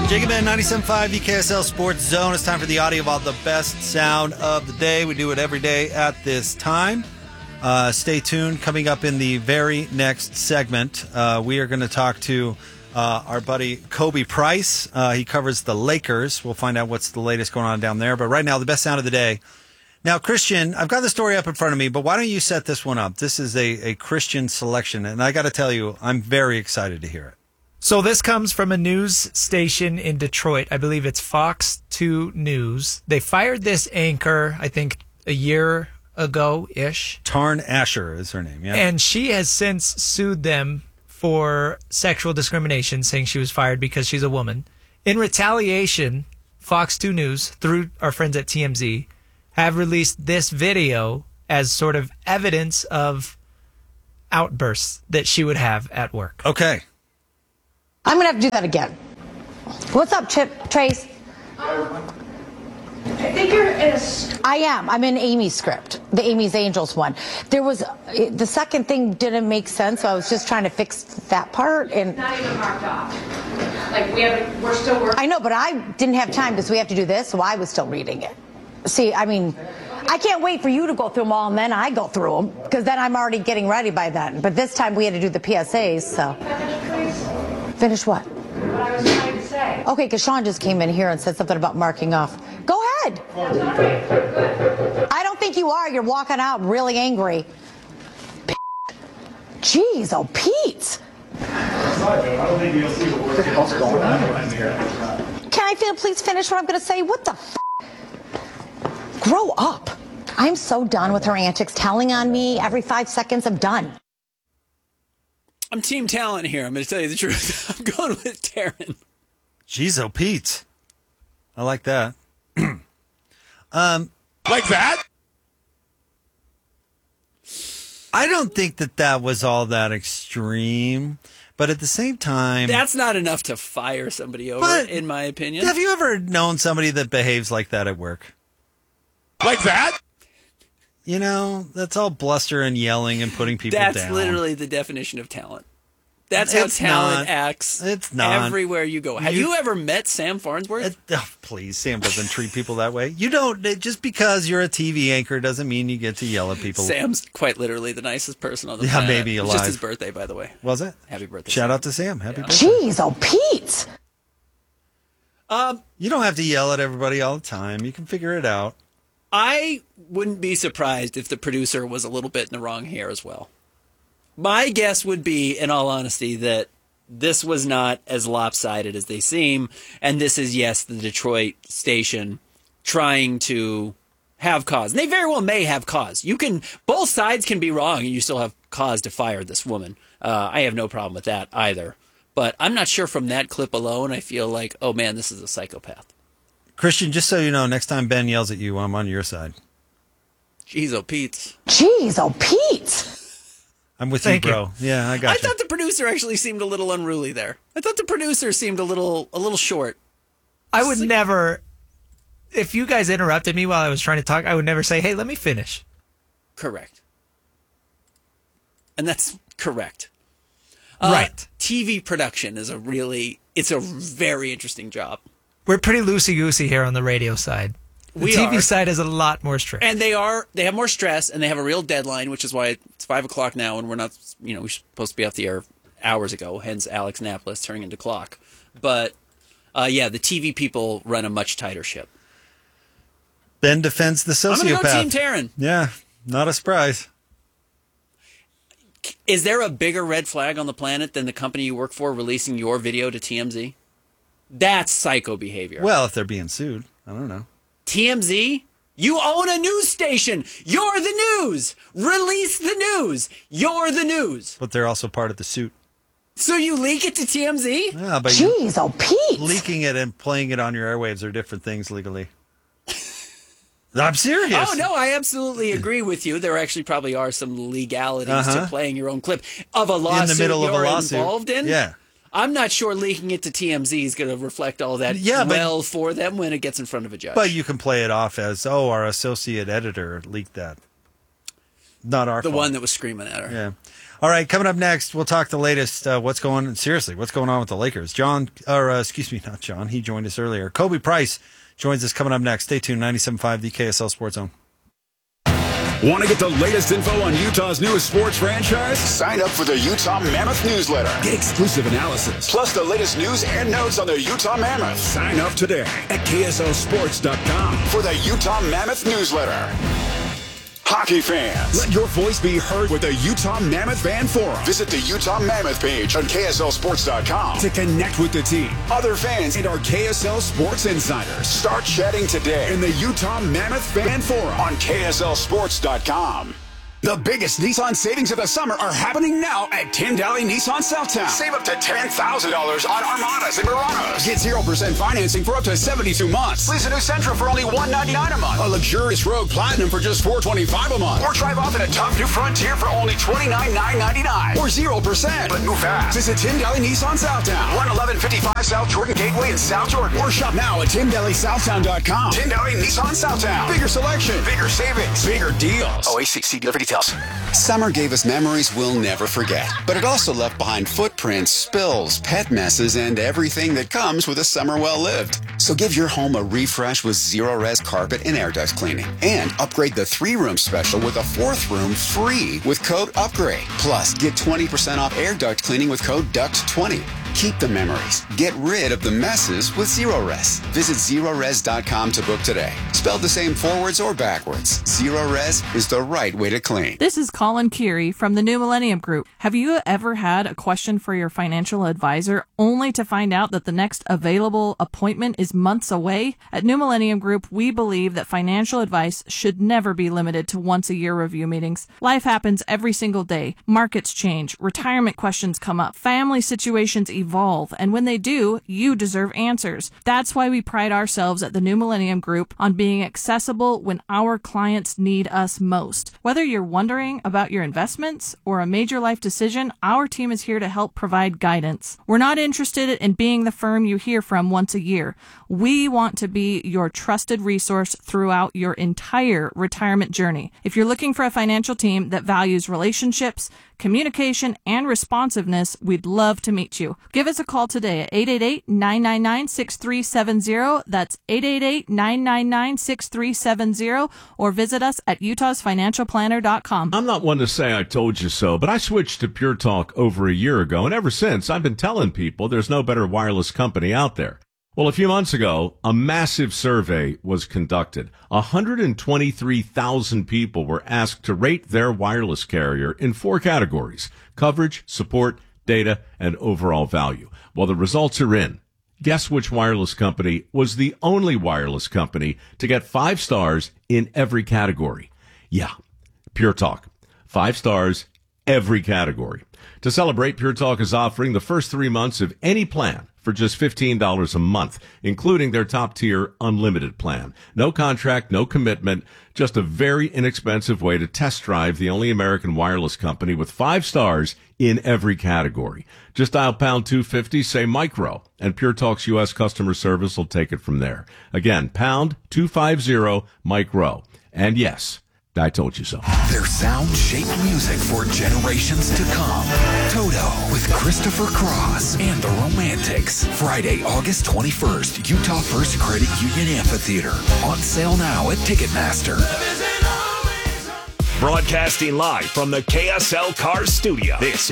Jacob Ben 97.5 VKSL Sports Zone. It's time for the audio of the best sound of the day. We do it every day at this time. Stay tuned. Coming up in the very next segment, we are going to talk to our buddy Kobe Price. He covers the Lakers. We'll find out what's the latest going on down there. But right now, the best sound of the day. Now, Christian, I've got the story up in front of me, but why don't you set this one up? This is a Christian selection, and I got to tell you, I'm very excited to hear it. So this comes from a news station in Detroit. I believe it's Fox 2 News. They fired this anchor, I think, a year ago-ish. Taryn Asher is her name, yeah. And she has since sued them for sexual discrimination, saying she was fired because she's a woman. In retaliation, Fox 2 News, through our friends at TMZ, have released this video as sort of evidence of outbursts that she would have at work. Okay. I'm going to have to do that again. What's up, Trace? I think you're in a... I am. I'm in Amy's script, the Amy's Angels one. The second thing didn't make sense, so I was just trying to fix that part. And It's not even marked off. Like, we're still working. I know, but I didn't have time because we have to do this, so I was still reading it. See, I mean, I can't wait for you to go through them all, and then I go through them, because then I'm already getting ready by then. But this time we had to do the PSAs, so. Finish what? What I was trying to say. Okay, because Sean just came in here and said something about marking off. Go ahead. That's all right. Good. I don't think you are. You're walking out really angry. Jeez, oh, Pete. I don't think you'll see what the hell's going on around here. Can I please finish what I'm going to say? What the f? Grow up. I'm so done with her antics, telling on me every 5 seconds. I'm done. I'm Team Talent here. I'm going to tell you the truth. I'm going with Taryn. Jeez, oh, Pete. I like that. Like that? I don't think that was all that extreme, but at the same time... That's not enough to fire somebody over, in my opinion. Have you ever known somebody that behaves like that at work? Like that? You know, that's all bluster and yelling and putting people down. That's literally the definition of talent. That's how talent acts. It's not. Everywhere you go. Have you ever met Sam Farnsworth? Please, Sam doesn't treat people that way. You don't, just because you're a TV anchor doesn't mean you get to yell at people. Sam's quite literally the nicest person on the planet. Maybe alive. It's just his birthday, by the way. Was it? Happy birthday. Shout Sam. out to Sam. Happy birthday. Jeez, oh, Pete. You don't have to yell at everybody all the time. You can figure it out. I wouldn't be surprised if the producer was a little bit in the wrong here as well. My guess would be, in all honesty, that this was not as lopsided as they seem, and this is, yes, the Detroit station trying to have cause. And they very well may have cause. Both sides can be wrong, and you still have cause to fire this woman. I have no problem with that either. But I'm not sure from that clip alone, I feel like, oh man, this is a psychopath. Christian, just so you know, next time Ben yells at you, I'm on your side. Jeez, oh, Pete. Jeez, oh, Pete. I'm with Thank you, bro. Yeah, I got I you. thought the producer actually seemed a little unruly there. I thought the producer seemed a little short. I would never, if you guys interrupted me while I was trying to talk, I would never say, hey, let me finish. Correct. And that's correct. Right. TV production is it's a very interesting job. We're pretty loosey-goosey here on the radio side. The TV side is a lot more strict. And they have more stress, and they have a real deadline, which is why it's 5 o'clock now, and we're not, we're supposed to be off the air hours ago, hence Alex Napolis turning into clock. But, the TV people run a much tighter ship. Ben defends the sociopath. I'm going to go Team Taryn. Yeah, not a surprise. Is there a bigger red flag on the planet than the company you work for releasing your video to TMZ? That's psycho behavior. Well, if they're being sued, I don't know. TMZ? You own a news station. You're the news. Release the news. You're the news. But they're also part of the suit. So you leak it to TMZ? Yeah, but Jeez, oh, Pete. leaking it and playing it on your airwaves are different things legally. I'm serious. Oh, no, I absolutely agree with you. There actually probably are some legalities to playing your own clip of a lawsuit in the middle of a you're lawsuit. Involved in. Yeah. I'm not sure leaking it to TMZ is going to reflect all that for them when it gets in front of a judge. But you can play it off as, our associate editor leaked that. Not our fault. The one that was screaming at her. Yeah. All right, coming up next, we'll talk the latest. What's going on with the Lakers? Not John. He joined us earlier. Kobe Price joins us coming up next. Stay tuned. 97.5, the KSL Sports Zone. Want to get the latest info on Utah's newest sports franchise? Sign up for the Utah Mammoth newsletter. Get exclusive analysis. Plus the latest news and notes on the Utah Mammoth. Sign up today at KSLSports.com for the Utah Mammoth newsletter. Hockey fans, let your voice be heard with the Utah Mammoth Fan Forum. Visit the Utah Mammoth page on KSLSports.com to connect with the team, other fans, and our KSL Sports Insiders. Start chatting today in the Utah Mammoth Fan Forum on KSLSports.com. The biggest Nissan savings of the summer are happening now at Tyndale Nissan Southtown. Save up to $10,000 on Armadas and Muranos. Get 0% financing for up to 72 months. Lease a new Sentra for only $199 a month. A luxurious Rogue Platinum for just $425 a month. Or drive off in a tough new Frontier for only $29,999. Or 0%. But move fast. Visit Tyndale Nissan Southtown. 11155 South Jordan Gateway in South Jordan. Or shop now at TyndaleSouthtown.com. Tyndale Nissan Southtown. Bigger selection. Bigger savings. Bigger deals. OACC dealer for details. Summer gave us memories we'll never forget, but it also left behind footprints, spills, pet messes, and everything that comes with a summer well lived. So give your home a refresh with Zero Res carpet and air duct cleaning, and upgrade the 3-room special with a 4th room free with code UPGRADE. Plus, get 20% off air duct cleaning with code DUCT20. Keep the memories. Get rid of the messes with Zero Res. Visit ZeroRes.com to book today. Spelled the same forwards or backwards, Zero Res is the right way to clean. This is Colin Keary from the New Millennium Group. Have you ever had a question for your financial advisor only to find out that the next available appointment is months away? At New Millennium Group, we believe that financial advice should never be limited to once-a-year review meetings. Life happens every single day. Markets change. Retirement questions come up. Family situations evolve, and when they do, you deserve answers. That's why we pride ourselves at the New Millennium Group on being accessible when our clients need us most. Whether you're wondering about your investments or a major life decision, our team is here to help provide guidance. We're not interested in being the firm you hear from once a year. We want to be your trusted resource throughout your entire retirement journey. If you're looking for a financial team that values relationships, communication, and responsiveness, we'd love to meet you. Give us a call today at 888-999-6370. That's 888-999-6370, or visit us at utahsfinancialplanner.com. I'm not one to say I told you so, but I switched to Pure Talk over a year ago, and ever since, I've been telling people there's no better wireless company out there. Well, a few months ago, a massive survey was conducted. 123,000 people were asked to rate their wireless carrier in 4 categories: coverage, support, data, and overall value. Well, the results are in. Guess which wireless company was the only wireless company to get 5 stars in every category? Yeah, Pure Talk. 5 stars, every category. To celebrate, Pure Talk is offering the first 3 months of any plan for just $15 a month, including their top-tier unlimited plan. No contract, no commitment, just a very inexpensive way to test drive the only American wireless company with 5 stars in every category. Just dial pound 250, say micro, and Pure Talk's U.S. customer service will take it from there. Again, pound 250, micro. And yes, I told you so. Their sound shaped music for generations to come. Toto with Christopher Cross and the Romantics. Friday, August 21st, Utah First Credit Union Amphitheater. On sale now at Ticketmaster. Broadcasting live from the KSL Cars Studio. This